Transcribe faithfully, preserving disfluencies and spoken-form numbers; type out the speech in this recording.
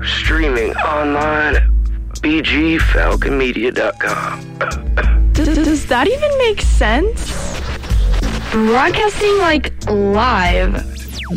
Streaming online at b g falcon media dot com. Does that even make sense? Broadcasting like live